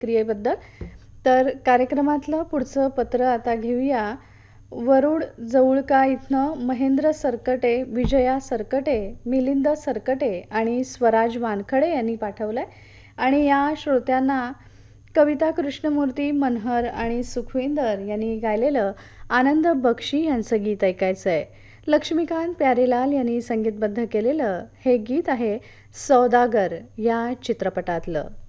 क्रियेबद्दल. तर कार्यक्रमातलं पुढचं पत्र आता घेऊया. वरुड जवळका इथनं महेंद्र सरकटे, विजया सरकटे, मिलिंद सरकटे आणि स्वराज वानखडे यांनी पाठवलं आहे. आणि या श्रोत्यांना कविता कृष्णमूर्ती मनहर आणि सुखविंदर यांनी गायलेलं आनंद बक्षी यांचं गीत ऐकायचं आहे. लक्ष्मीकांत प्यारेलाल यांनी संगीतबद्ध केलेलं हे गीत आहे सौदागर या चित्रपटातलं.